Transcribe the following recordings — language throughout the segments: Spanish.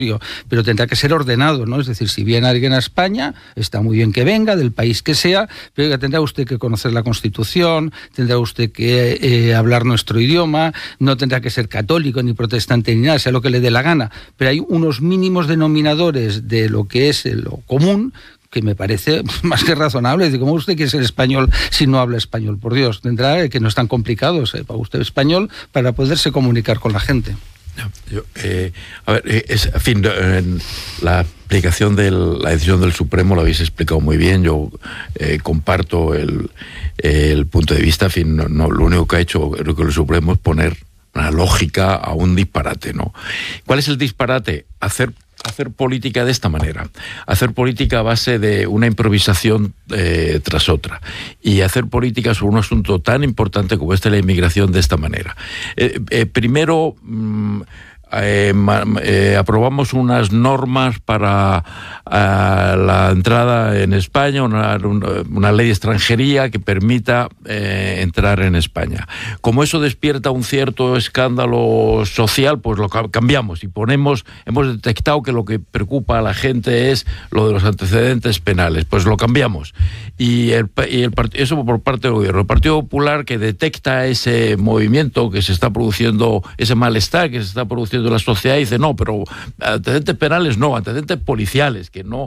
pero tendrá que ser ordenado, ¿no? Es decir, si viene alguien a España, está muy bien que venga, del país que sea, pero tendrá usted que conocer la Constitución, tendrá usted que hablar nuestro idioma, no tendrá que ser católico ni protestante ni nada, sea lo que le dé la gana, pero hay unos mínimos denominadores de lo que es lo común que me parece más que razonable. Es decir, ¿cómo usted quiere ser español si no habla español? Por Dios, tendrá que no es tan complicado, sepa usted español para poderse comunicar con la gente. La aplicación de la decisión del Supremo lo habéis explicado muy bien. Yo comparto el punto de vista. Lo único que ha hecho creo que el Supremo es poner una lógica a un disparate, ¿no? ¿Cuál es el disparate? Hacer política de esta manera, hacer política a base de una improvisación tras otra, y hacer política sobre un asunto tan importante como la inmigración de esta manera. Primero aprobamos unas normas para la entrada en España, una ley de extranjería que permita entrar en España. Como eso despierta un cierto escándalo social, pues lo cambiamos y hemos detectado que lo que preocupa a la gente es lo de los antecedentes penales, pues lo cambiamos. Y eso por parte del gobierno. El Partido Popular, que detecta ese movimiento que se está produciendo, ese malestar que se está produciendo en la sociedad, dice no, pero antecedentes penales no, antecedentes policiales, que no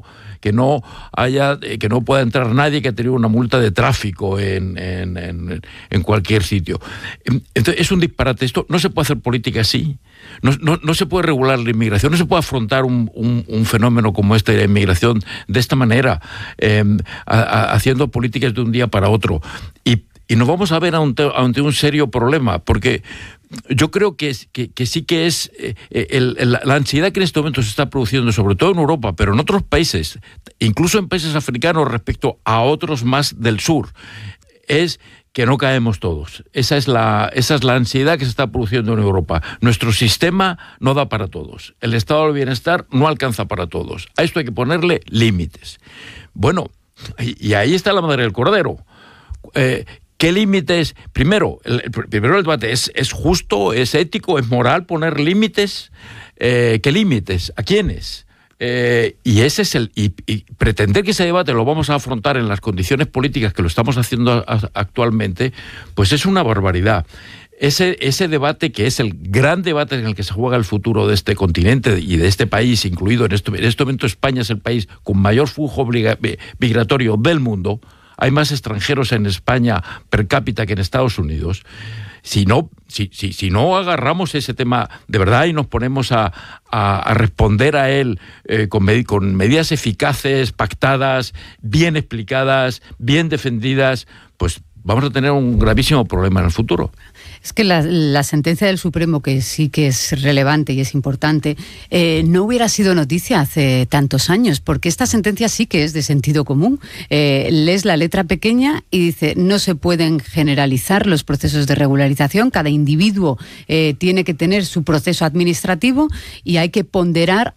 pueda entrar nadie que ha tenido una multa de tráfico en cualquier sitio. Entonces es un disparate. Esto no se puede hacer política así. No se puede regular la inmigración, no se puede afrontar un fenómeno como este de la inmigración de esta manera, haciendo políticas de un día para otro. Y nos vamos a ver ante un serio problema, porque yo creo que sí que es la ansiedad que en este momento se está produciendo, sobre todo en Europa, pero en otros países, incluso en países africanos respecto a otros más del sur, es que no caemos todos. Esa es la ansiedad que se está produciendo en Europa. Nuestro sistema no da para todos. El estado del bienestar no alcanza para todos. A esto hay que ponerle límites. Bueno, y ahí está la madre del cordero. ¿Qué límites? Primero el debate es justo, es ético, es moral poner límites. ¿Qué límites? ¿A quiénes? Y ese es y pretender que ese debate lo vamos a afrontar en las condiciones políticas que lo estamos haciendo actualmente, pues es una barbaridad. Ese debate, que es el gran debate en el que se juega el futuro de este continente y de este país, incluido en este momento España es el país con mayor flujo migratorio del mundo. Hay más extranjeros en España per cápita que en Estados Unidos. Si no agarramos ese tema de verdad y nos ponemos a responder a él con medidas eficaces, pactadas, bien explicadas, bien defendidas, pues vamos a tener un gravísimo problema en el futuro. Es que la sentencia del Supremo, que sí que es relevante y es importante, no hubiera sido noticia hace tantos años, porque esta sentencia sí que es de sentido común. Lees la letra pequeña y dice, no se pueden generalizar los procesos de regularización, cada individuo tiene que tener su proceso administrativo y hay que ponderar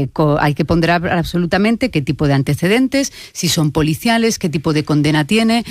absolutamente qué tipo de antecedentes, si son policiales, qué tipo de condena tiene,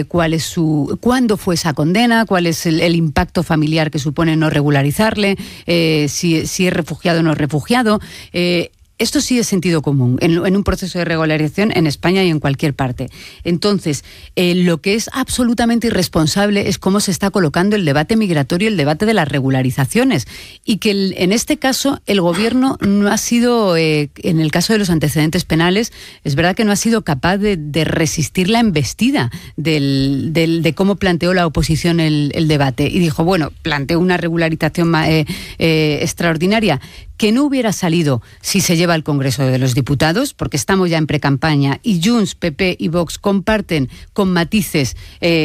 cuándo fue esa condena, cuál es el impacto familiar que supone no regularizarle, si es refugiado o no refugiado. Esto sí es sentido común en un proceso de regularización en España y en cualquier parte. Entonces, lo que es absolutamente irresponsable es cómo se está colocando el debate migratorio, el debate de las regularizaciones, y que en este caso el gobierno no ha sido, en el caso de los antecedentes penales, es verdad que no ha sido capaz de resistir la embestida de cómo planteó la oposición el debate. Y dijo, bueno, planteó una regularización extraordinaria que no hubiera salido si se lleva al Congreso de los Diputados, porque estamos ya en precampaña y Junts, PP y Vox comparten con matices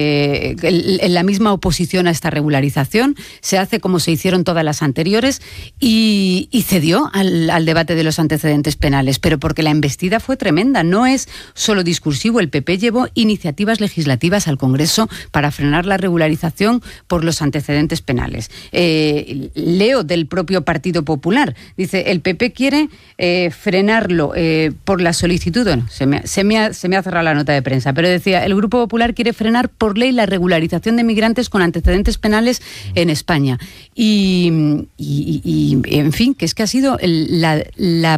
en la misma oposición a esta regularización. Se hace como se hicieron todas las anteriores y cedió al debate de los antecedentes penales, pero porque la embestida fue tremenda. No es solo discursivo. El PP llevó iniciativas legislativas al Congreso para frenar la regularización por los antecedentes penales. Leo del propio Partido Popular, Dice, el PP quiere frenarlo por la solicitud, bueno, se me ha cerrado la nota de prensa, pero decía, el Grupo Popular quiere frenar por ley la regularización de migrantes con antecedentes penales en España. Y en fin, que es que ha sido la